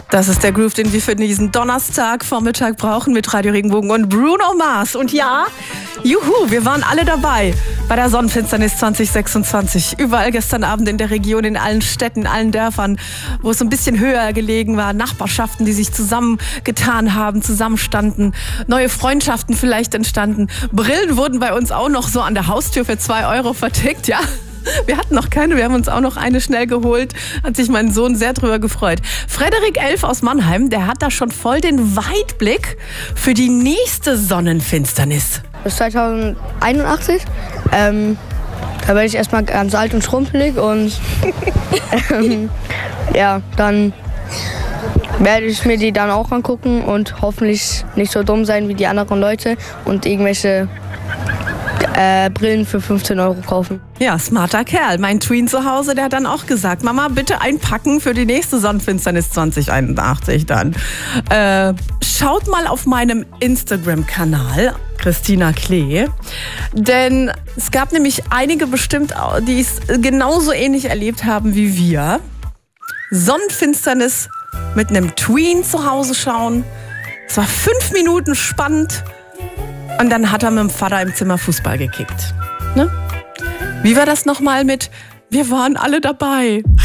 Das ist der Groove, den wir für diesen Donnerstagvormittag brauchen mit Radio Regenbogen und Bruno Mars. Und ja, juhu, wir waren alle dabei bei der Sonnenfinsternis 2026. Überall gestern Abend in der Region, in allen Städten, in allen Dörfern, wo es ein bisschen höher gelegen war. Nachbarschaften, die sich zusammengetan haben, zusammenstanden. Neue Freundschaften vielleicht entstanden. Brillen wurden bei uns auch noch so an der Haustür für 2 Euro vertickt, ja. Wir hatten noch keine, wir haben uns auch noch eine schnell geholt. Hat sich mein Sohn sehr drüber gefreut. Frederik Elf aus Mannheim, der hat da schon voll den Weitblick für die nächste Sonnenfinsternis. Bis 2081. Da werde ich erstmal ganz alt und schrumpelig und ja, dann werde ich mir die dann auch angucken und hoffentlich nicht so dumm sein wie die anderen Leute und irgendwelche Brillen für 15 Euro kaufen. Ja, smarter Kerl. Mein Tween zu Hause, der hat dann auch gesagt, Mama, bitte einpacken für die nächste Sonnenfinsternis 2081 dann. Schaut mal auf meinem Instagram-Kanal, Christina Klee, denn es gab nämlich einige bestimmt, die es genauso ähnlich erlebt haben wie wir. Sonnenfinsternis mit einem Tween zu Hause schauen. Es war 5 Minuten spannend. Und dann hat er mit dem Vater im Zimmer Fußball gekickt. Ne? Wie war das nochmal mit, wir waren alle dabei?